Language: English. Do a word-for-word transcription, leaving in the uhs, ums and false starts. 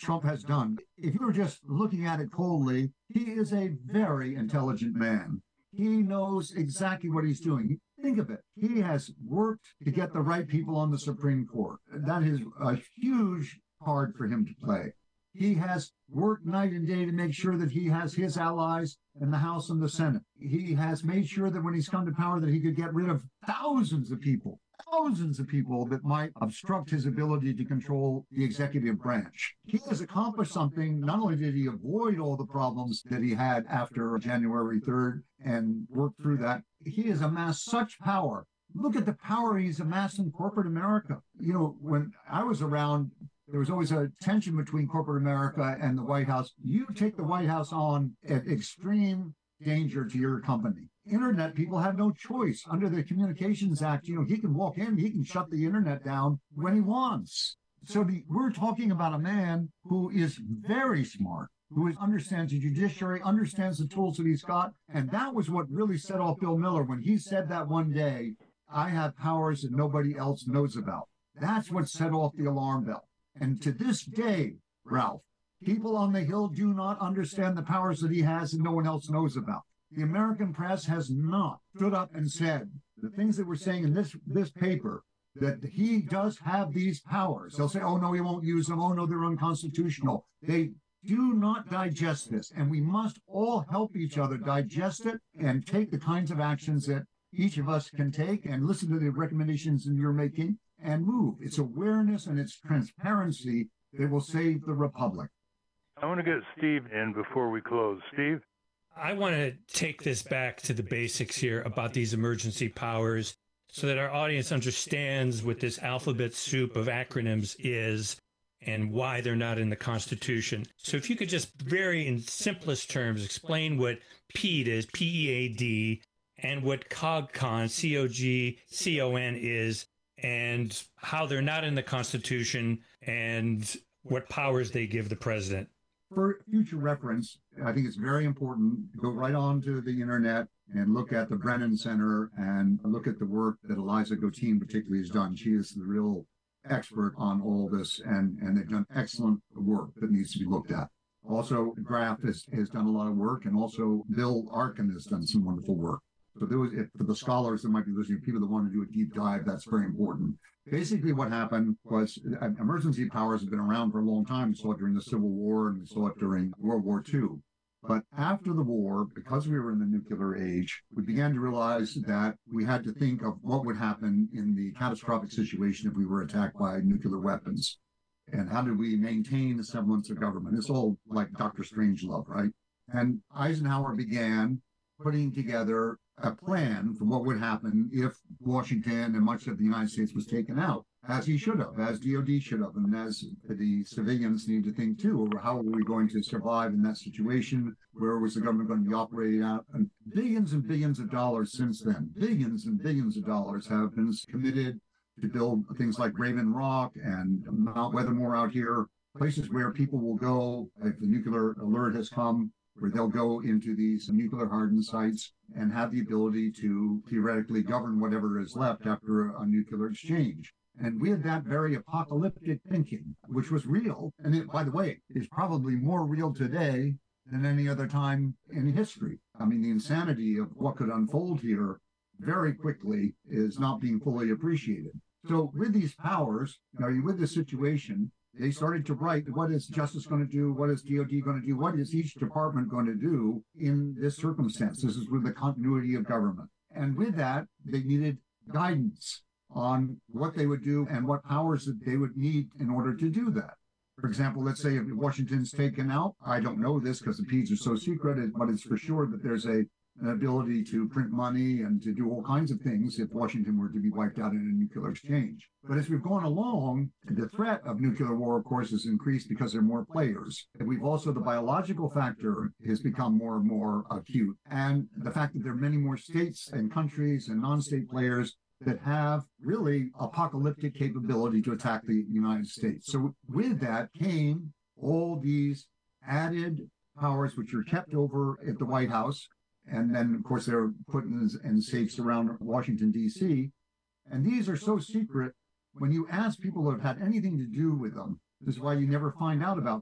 Trump has done. If you're just looking at it coldly, he is a very intelligent man. He knows exactly what he's doing. Think of it. He has worked to get the right people on the Supreme Court. That is a huge card for him to play. He has worked night and day to make sure that he has his allies in the House and the Senate. He has made sure that when he's come to power that he could get rid of thousands of people, thousands of people that might obstruct his ability to control the executive branch. He has accomplished something. Not only did he avoid all the problems that he had after January third and work through that, he has amassed such power. Look at the power he's amassed in corporate America. You know, when I was around, there was always a tension between corporate America and the White House. You take the White House on at extreme danger to your company. Internet people have no choice. Under the Communications Act, you know, he can walk in, he can shut the internet down when he wants. So the, we're talking about a man who is very smart, who is, understands the judiciary, understands the tools that he's got. And that was what really set off Bill Miller when he said that one day, I have powers that nobody else knows about. That's what set off the alarm bell. And to this day, Ralph, people on the Hill do not understand the powers that he has and no one else knows about. The American press has not stood up and said the things that we're saying in this, this paper, that he does have these powers. They'll say, oh, no, he won't use them. Oh, no, they're unconstitutional. They do not digest this. And we must all help each other digest it and take the kinds of actions that each of us can take and listen to the recommendations that you're making and move. It's awareness and it's transparency that will save the republic. I want to get Steve in before we close. Steve? I want to take this back to the basics here about these emergency powers so that our audience understands what this alphabet soup of acronyms is and why they're not in the Constitution. So if you could just very in simplest terms explain what PEAD is, P E A D, and what COGCON, C O G C O N is, and how they're not in the Constitution and what powers they give the president. For future reference, I think it's very important to go right on to the internet and look at the Brennan Center and look at the work that Eliza Gotine particularly has done. She is the real expert on all this, and, and they've done excellent work that needs to be looked at. Also, Graf has, has done a lot of work, and also Bill Arkin has done some wonderful work. So there was, if, for the scholars that might be listening, people that want to do a deep dive, that's very important. Basically what happened was uh, emergency powers have been around for a long time. We saw it during the Civil War and we saw it during World War Two. But after the war, because we were in the nuclear age, we began to realize that we had to think of what would happen in the catastrophic situation if we were attacked by nuclear weapons. And how did we maintain the semblance of government? It's all like Doctor Strangelove, right? And Eisenhower began putting together a plan for what would happen if Washington and much of the United States was taken out, as he should have, as D O D should have, and as the civilians need to think too, over how are we going to survive in that situation? Where was the government going to be operating out? And billions and billions of dollars since then, billions and billions of dollars have been committed to build things like Raven Rock and Mount Weathermore out here, places where people will go if the nuclear alert has come, where they'll go into these nuclear hardened sites and have the ability to theoretically govern whatever is left after a nuclear exchange. And we had that very apocalyptic thinking, which was real. And it, by the way, is probably more real today than any other time in history. I mean, the insanity of what could unfold here very quickly is not being fully appreciated. So with these powers, are you with the situation? They started to write, what is Justice going to do? What is D O D going to do? What is each department going to do in this circumstance? This is with the continuity of government. And with that, they needed guidance on what they would do and what powers that they would need in order to do that. For example, let's say if Washington's taken out, I don't know this because the PEADs are so secret, but it's for sure that there's a an ability to print money and to do all kinds of things if Washington were to be wiped out in a nuclear exchange. But as we've gone along, the threat of nuclear war, of course, has increased because there are more players. And we've also, the biological factor has become more and more acute. And the fact that there are many more states and countries and non-state players that have really apocalyptic capability to attack the United States. So with that came all these added powers, which are kept over at the White House. And then, of course, they're put in, in safes around Washington, D C. And these are so secret, when you ask people who have had anything to do with them, this is why you never find out about